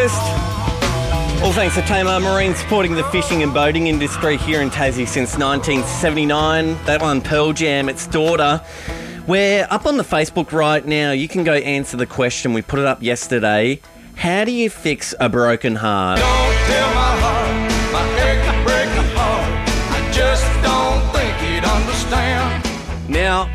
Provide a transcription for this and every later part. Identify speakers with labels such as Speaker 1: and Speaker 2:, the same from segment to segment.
Speaker 1: breakfast. All thanks to Tamar Marine, supporting the fishing and boating industry here in Tassie since 1979. That one, Pearl Jam, its daughter. We're up on the Facebook right now. You can go answer the question. We put it up yesterday. How do you fix a broken heart?
Speaker 2: Don't tell my heart, my achy breaking heart. I just don't think he'd understand.
Speaker 1: Now,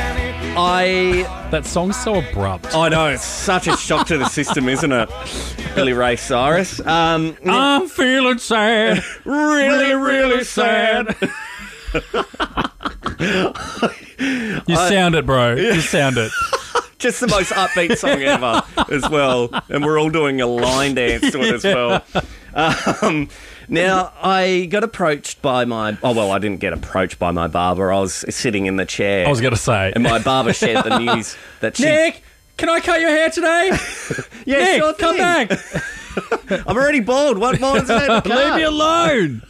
Speaker 3: That song's so abrupt.
Speaker 1: I know, it's such a shock to the system, isn't it? Billy Ray Cyrus.
Speaker 3: I'm feeling sad.
Speaker 1: Really, really sad.
Speaker 3: You sound it, bro. You sound it.
Speaker 1: Just the most upbeat song ever as well. And we're all doing a line dance to it as well. Now, I got approached by I didn't get approached by my barber. I was sitting in the chair.
Speaker 3: I was going to say.
Speaker 1: And my barber shared the news that she...
Speaker 3: Nick, can I cut your hair today?
Speaker 1: Yeah,
Speaker 3: Nick,
Speaker 1: sure
Speaker 3: come
Speaker 1: thing.
Speaker 3: back.
Speaker 1: I'm already bald. What more is there to cut?
Speaker 3: Leave me alone.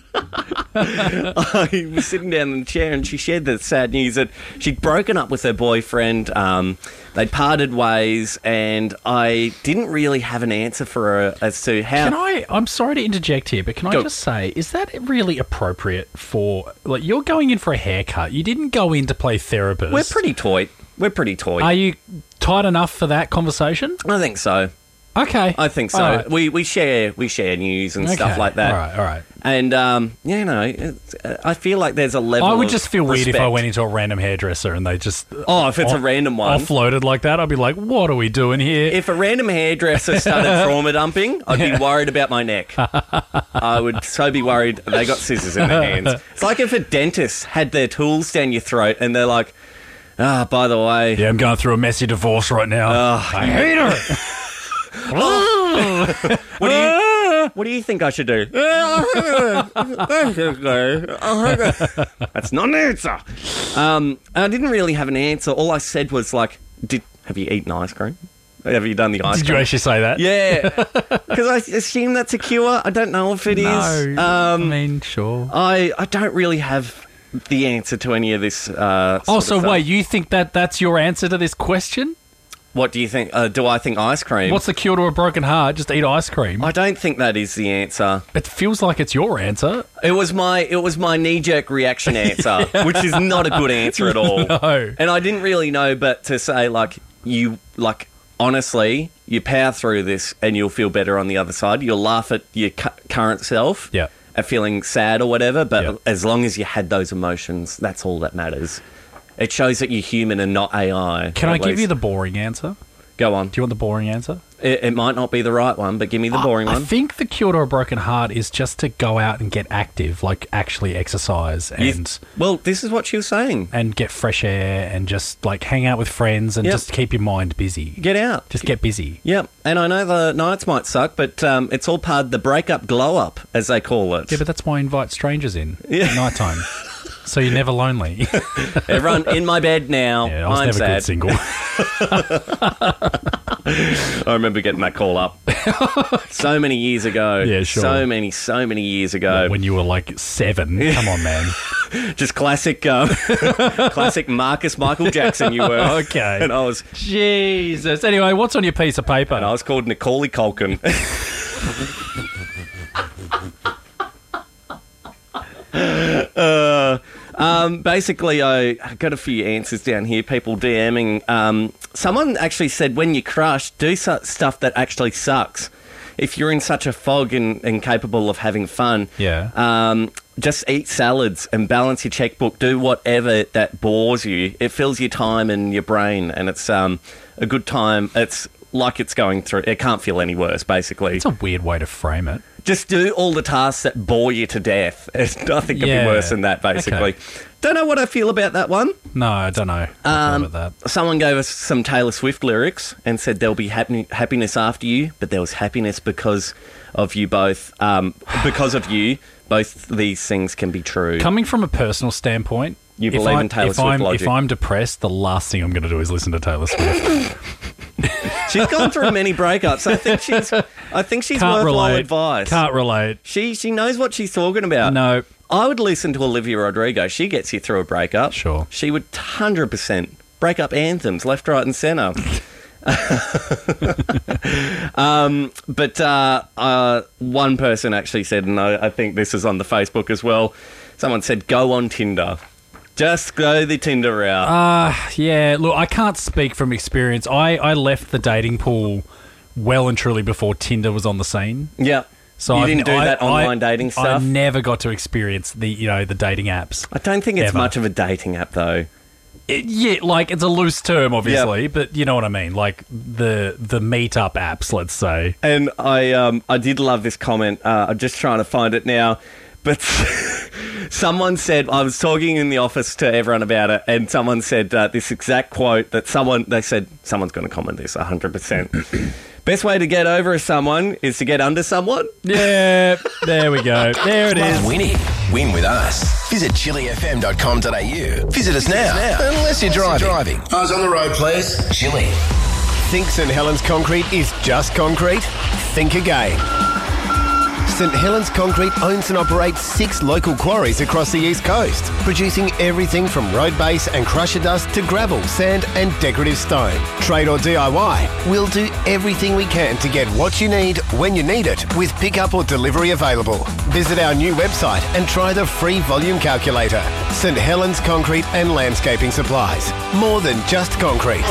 Speaker 1: I was sitting down in the chair and she shared the sad news that she'd broken up with her boyfriend. They'd parted ways, and I didn't really have an answer for her as to how...
Speaker 3: I'm sorry to interject here, but can I just say, is that really appropriate for... Like, you're going in for a haircut. You didn't go in to play therapist.
Speaker 1: We're pretty toy.
Speaker 3: Are you tight enough for that conversation?
Speaker 1: I think so.
Speaker 3: Okay.
Speaker 1: I think so.
Speaker 3: All right.
Speaker 1: We share news and stuff like that.
Speaker 3: All right.
Speaker 1: And, I feel like there's a level
Speaker 3: I would
Speaker 1: of
Speaker 3: just feel weird if
Speaker 1: respect.
Speaker 3: I went into a random hairdresser and they just...
Speaker 1: If it's a random one.
Speaker 3: Offloaded like that, I'd be like, what are we doing here?
Speaker 1: If a random hairdresser started trauma dumping, I'd be worried about my neck. I would so be worried they got scissors in their hands. It's like if a dentist had their tools down your throat and they're like, by the way...
Speaker 3: Yeah, I'm going through a messy divorce right now. I hate her.
Speaker 1: What do you think I should do? That's not an answer. I didn't really have an answer. All I said was like, have you eaten ice cream? Have you done the ice cream?
Speaker 3: Did you actually say that?
Speaker 1: Yeah. Because I assume that's a cure. I don't know if it is.
Speaker 3: I mean, sure.
Speaker 1: I don't really have the answer to any of this.
Speaker 3: So wait, you think that's your answer to this question?
Speaker 1: What do you think? Do I think ice cream?
Speaker 3: What's the cure to a broken heart? Just eat ice cream.
Speaker 1: I don't think that is the answer.
Speaker 3: It feels like it's your answer.
Speaker 1: It was my knee-jerk reaction answer, which is not a good answer at all.
Speaker 3: No.
Speaker 1: And I didn't really know, but to say honestly, you power through this and you'll feel better on the other side. You'll laugh at your current self.
Speaker 3: Yeah.
Speaker 1: At feeling sad or whatever, but
Speaker 3: Yeah.
Speaker 1: as long as you had those emotions, that's all that matters. It shows that you're human and not AI.
Speaker 3: Can I give you the boring answer?
Speaker 1: Go on.
Speaker 3: Do you want the boring answer?
Speaker 1: It might not be the right one, but give me the boring one.
Speaker 3: I think the cure to a broken heart is just to go out and get active, like actually exercise and
Speaker 1: Well, this is what she was saying.
Speaker 3: and get fresh air and just like hang out with friends and
Speaker 1: Yep.
Speaker 3: just keep your mind busy.
Speaker 1: Get out.
Speaker 3: Just get busy.
Speaker 1: Yep. And I know the nights might suck, but it's all part of the breakup glow-up, as they call it.
Speaker 3: Yeah, but that's why I invite strangers in
Speaker 1: Yeah.
Speaker 3: at night time. So you're never lonely.
Speaker 1: Everyone in my bed now.
Speaker 3: Yeah, I was
Speaker 1: I'm
Speaker 3: never
Speaker 1: sad.
Speaker 3: good single.
Speaker 1: I remember getting that call up so many years ago.
Speaker 3: Yeah, sure.
Speaker 1: So many years ago.
Speaker 3: When you were like 7. Come on, man.
Speaker 1: Just classic Marcus Michael Jackson you were.
Speaker 3: Okay.
Speaker 1: And I was
Speaker 3: Jesus. Anyway, what's on your piece of paper?
Speaker 1: and I was called Macaulay Culkin. Basically, I got a few answers down here. People DMing. Someone actually said, when you crush, do stuff that actually sucks. If you're in such a fog and incapable of having fun, just eat salads and balance your checkbook. Do whatever that bores you. It fills your time and your brain, and it's a good time. It's like it's going through. It can't feel any worse, basically.
Speaker 3: It's a weird way to frame it.
Speaker 1: Just do all the tasks that bore you to death. I think it'd be worse than that, basically.
Speaker 3: Okay.
Speaker 1: Don't know what I feel about that one.
Speaker 3: No, I don't know. I don't know about that.
Speaker 1: Someone gave us some Taylor Swift lyrics and said there'll be happiness after you, but there was happiness because of you both. Because of you, both these things can be true.
Speaker 3: Coming from a personal standpoint,
Speaker 1: You believe in Taylor Swift logic.
Speaker 3: If I'm depressed, the last thing I'm going to do is listen to Taylor Swift.
Speaker 1: She's gone through many breakups. I think she's worthwhile advice.
Speaker 3: Can't relate.
Speaker 1: She knows what she's talking about.
Speaker 3: No.
Speaker 1: I would listen to Olivia Rodrigo. She gets you through a breakup.
Speaker 3: Sure.
Speaker 1: She would 100% break up anthems left, right and centre. But one person actually said, and I think this is on the Facebook as well, someone said, go on Tinder. Just go the Tinder route.
Speaker 3: Yeah, look, I can't speak from experience. I left the dating pool well and truly before Tinder was on the scene.
Speaker 1: Yeah.
Speaker 3: So
Speaker 1: you didn't do that online dating stuff?
Speaker 3: I never got to experience the dating apps.
Speaker 1: I don't think it's much of a dating app, though.
Speaker 3: It's a loose term, obviously, but you know what I mean. Like the meetup apps, let's say.
Speaker 1: And I did love this comment. I'm just trying to find it now. But someone said, I was talking in the office to everyone about it, and someone said this exact quote that they said, someone's going to comment this 100%. Best way to get over someone is to get under someone.
Speaker 3: Yeah, there we go. There it is.
Speaker 4: Winning. Win with us. Visit chiliFM.com.au. Visit us now. Unless you're driving.
Speaker 5: Eyes on the road, please.
Speaker 4: Chili. Think St Helens Concrete is just concrete? Think again. St Helens Concrete owns and operates 6 local quarries across the East Coast, producing everything from road base and crusher dust to gravel, sand and decorative stone. Trade or DIY, we'll do everything we can to get what you need when you need it, with pickup or delivery available. Visit our new website and try the free volume calculator. St Helens Concrete and Landscaping Supplies. More than just concrete.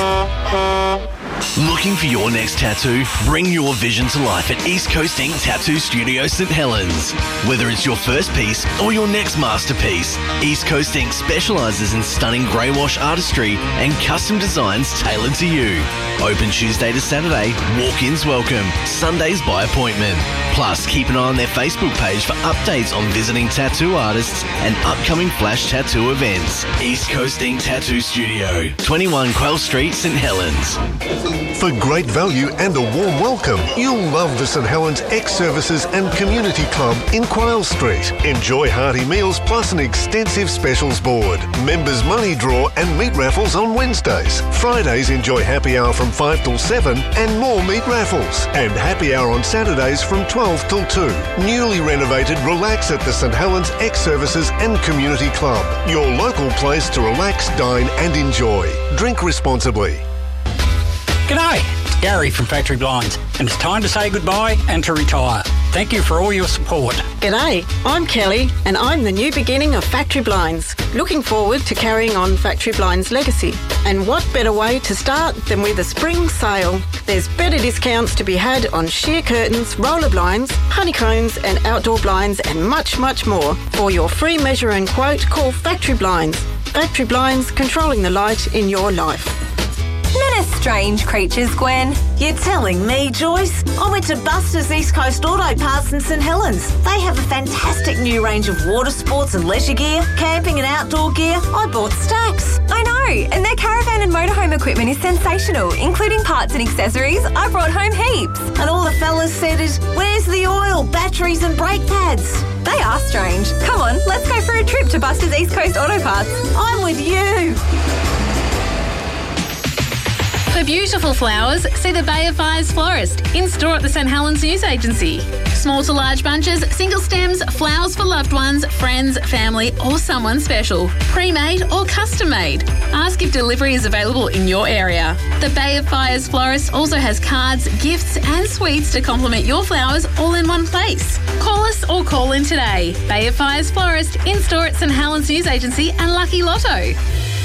Speaker 6: Looking for your next tattoo? Bring your vision to life at East Coast Ink Tattoo Studio St Helens. Whether it's your first piece or your next masterpiece, East Coast Ink specialises in stunning grey wash artistry and custom designs tailored to you. Open Tuesday to Saturday, walk-ins welcome, Sundays by appointment. Plus, keep an eye on their Facebook page for updates on visiting tattoo artists and upcoming flash tattoo events. East Coast Ink Tattoo Studio, 21 Quayle Street, St Helens.
Speaker 7: For great value and a warm welcome, you'll love the St Helens Ex-Services and Community Club in Quayle Street. Enjoy hearty meals plus an extensive specials board. Members money draw and meat raffles on Wednesdays. Fridays enjoy happy hour from 5 till 7 and more meat raffles. And happy hour on Saturdays from 12 till 2. Newly renovated Relax at the St Helens Ex-Services and Community Club. Your local place to relax, dine and enjoy. Drink responsibly.
Speaker 8: G'day, it's Gary from Factory Blinds, and it's time to say goodbye and to retire. Thank you for all your support.
Speaker 9: G'day, I'm Kelly, and I'm the new beginning of Factory Blinds. Looking forward to carrying on Factory Blinds' legacy. And what better way to start than with a spring sale? There's better discounts to be had on sheer curtains, roller blinds, honeycombs and outdoor blinds and much, much more. For your free measure and quote, call Factory Blinds. Factory Blinds, controlling the light in your life.
Speaker 10: Men are strange creatures, Gwen.
Speaker 11: You're telling me, Joyce? I went to Buster's East Coast Auto Parts in St Helens. They have a fantastic new range of water sports and leisure gear, camping and outdoor gear. I bought stacks.
Speaker 10: I know, and their caravan and motorhome equipment is sensational, including parts and accessories. I brought home heaps.
Speaker 11: And all the fellas said is, where's the oil, batteries and brake pads?
Speaker 10: They are strange. Come on, let's go for a trip to Buster's East Coast Auto Parts.
Speaker 11: I'm with you.
Speaker 12: For beautiful flowers, see the Bay of Fires florist in store at the St Helens News Agency. Small to large bunches, single stems, flowers for loved ones, friends, family or someone special. Pre-made or custom-made. Ask if delivery is available in your area. The Bay of Fires florist also has cards, gifts and sweets to complement your flowers all in one place. Call us or call in today. Bay of Fires florist in store at St Helens News Agency and Lucky Lotto.